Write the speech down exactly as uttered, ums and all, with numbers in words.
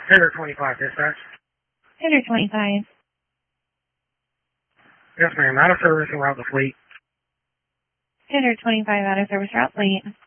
Header twenty-five, dispatch. Header twenty-five. Yes, ma'am. Out of service and route the fleet. Header twenty-five out of service route fleet.